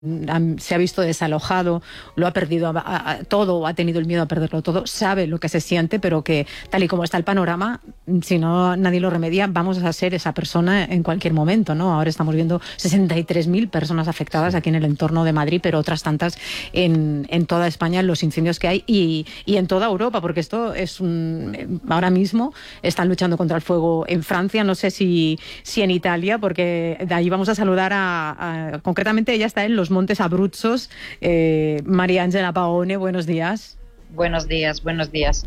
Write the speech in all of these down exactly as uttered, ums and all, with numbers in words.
se ha visto desalojado, lo ha perdido a, a, todo, o ha tenido el miedo a perderlo todo, sabe lo que se siente, pero que tal y como está el panorama, si no nadie lo remedia, vamos a ser esa persona en cualquier momento, ¿no? Ahora estamos viendo sesenta y tres mil personas afectadas aquí en el entorno de Madrid, pero otras tantas en, en toda España, en los incendios que hay, y, y en toda Europa, porque esto es un... Ahora mismo están luchando contra el fuego en Francia, no sé si, si en Italia, porque de ahí vamos a saludar a, a concretamente ella está en los Montes Abruzos. eh, María Ángela Paone, buenos días. Buenos días, buenos días.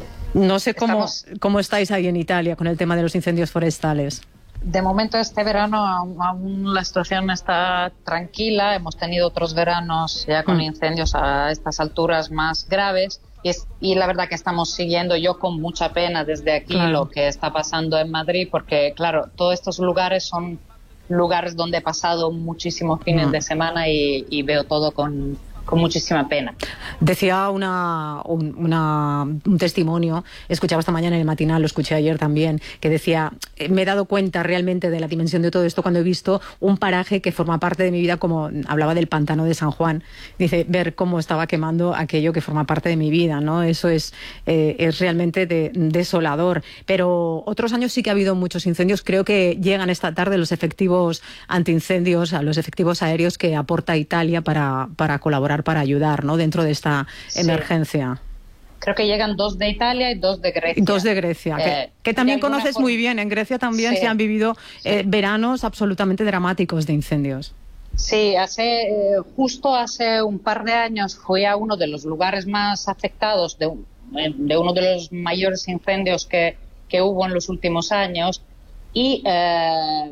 No sé cómo, Estamos... cómo estáis ahí en Italia con el tema de los incendios forestales. De momento este verano aún la situación está tranquila, hemos tenido otros veranos ya con mm. incendios a estas alturas más graves y, es, y la verdad que estamos siguiendo yo con mucha pena desde aquí claro. lo que está pasando en Madrid, porque claro, todos estos lugares son lugares donde he pasado muchísimos fines mm. de semana y, y veo todo con, con muchísima pena. Decía una, un, una, un testimonio, escuchaba esta mañana en el matinal, lo escuché ayer también, que decía, me he dado cuenta realmente de la dimensión de todo esto cuando he visto un paraje que forma parte de mi vida, como hablaba del pantano de San Juan. Dice, ver cómo estaba quemando aquello que forma parte de mi vida, ¿no? Eso es, eh, es realmente de, desolador. Pero otros años sí que ha habido muchos incendios. Creo que llegan esta tarde los efectivos antiincendios, a los efectivos aéreos que aporta Italia para, para colaborar, para ayudar, ¿no? Dentro de esta sí. emergencia. Creo que llegan dos de Italia y dos de Grecia. Dos de Grecia, eh, que, que también conoces forma... muy bien. En Grecia también sí. se han vivido eh, sí. veranos absolutamente dramáticos de incendios. Sí, hace eh, justo hace un par de años fui a uno de los lugares más afectados de, de uno de los mayores incendios que, que hubo en los últimos años y eh,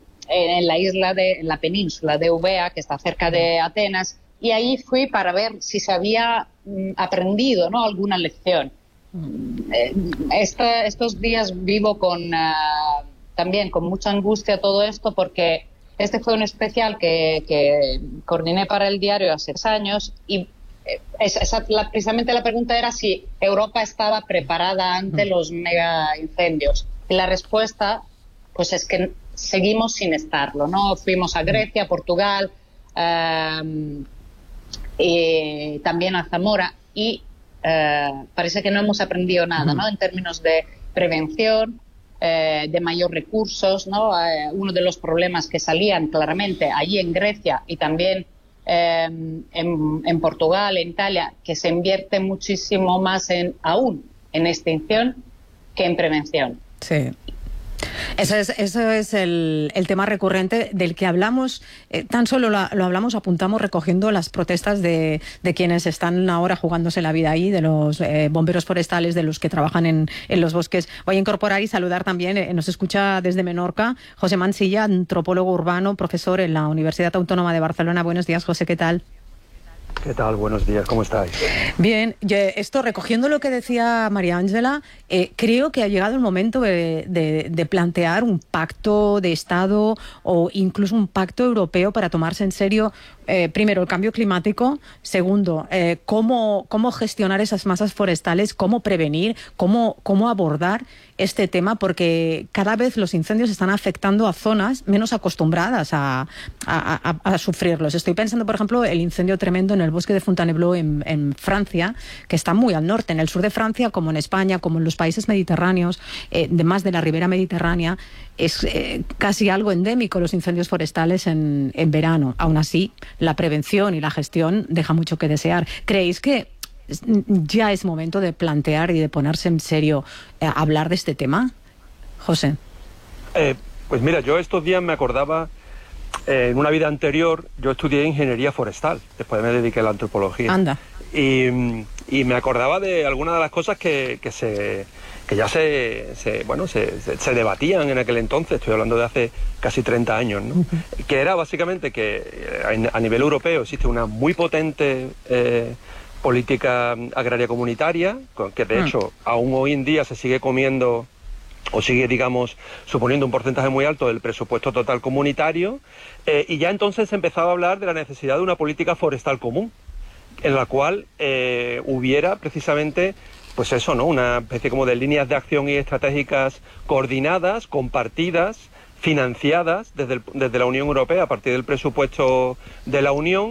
en la isla de en la península de Eubea, que está cerca de Atenas. Y ahí fui para ver si se había mm, aprendido, ¿no?, alguna lección. Eh, esta, estos días vivo con uh, también con mucha angustia todo esto, porque este fue un especial que, que coordiné para el diario hace tres años y es, esa, la, precisamente la pregunta era si Europa estaba preparada ante los mega incendios. Y la respuesta pues es que seguimos sin estarlo, ¿no? Fuimos a Grecia, Portugal, um, y también a Zamora y uh, parece que no hemos aprendido nada, ¿no? En términos de prevención, eh, de mayor recursos, ¿no? Eh, uno de los problemas que salían claramente allí en Grecia y también eh, en, en Portugal, en Italia, que se invierte muchísimo más en aún en extinción que en prevención. Sí. Eso es, eso es el, el tema recurrente del que hablamos, eh, tan solo lo, lo hablamos, apuntamos recogiendo las protestas de, de quienes están ahora jugándose la vida ahí, de los eh, bomberos forestales, de los que trabajan en, en los bosques. Voy a incorporar y saludar también, eh, nos escucha desde Menorca, José Mansilla, antropólogo urbano, profesor en la Universidad Autónoma de Barcelona. Buenos días, José, ¿qué tal? ¿Qué tal? Buenos días, ¿cómo estáis? Bien, esto recogiendo lo que decía María Ángela, eh, creo que ha llegado el momento de, de, de plantear un pacto de Estado o incluso un pacto europeo para tomarse en serio, eh, primero, el cambio climático, segundo, eh, cómo, cómo gestionar esas masas forestales, cómo prevenir, cómo, cómo abordar este tema, porque cada vez los incendios están afectando a zonas menos acostumbradas a, a, a, a sufrirlos. Estoy pensando, por ejemplo, el incendio tremendo en el bosque de Fontainebleau en, en Francia, que está muy al norte, en el sur de Francia, como en España, como en los países mediterráneos, eh, de más de la ribera mediterránea, es eh, casi algo endémico los incendios forestales en, en verano. Aún así, la prevención y la gestión deja mucho que desear. ¿Creéis que ya es momento de plantear y de ponerse en serio eh, hablar de este tema, José? Eh, pues mira, yo estos días me acordaba, eh, en una vida anterior, yo estudié ingeniería forestal, después me dediqué a la antropología. Anda. Y, y me acordaba de algunas de las cosas que, que se que ya se, se bueno se, se, se debatían en aquel entonces, estoy hablando de hace casi treinta años, ¿no? Uh-huh. Que era básicamente que a nivel europeo existe una muy potente eh, política agraria comunitaria, que de hecho uh-huh. aún hoy en día se sigue comiendo o sigue, digamos, suponiendo un porcentaje muy alto del presupuesto total comunitario, eh, y ya entonces se empezaba a hablar de la necesidad de una política forestal común, en la cual eh, hubiera precisamente, pues eso, ¿no?, una especie como de líneas de acción y estratégicas coordinadas, compartidas, financiadas desde, el, desde la Unión Europea a partir del presupuesto de la Unión,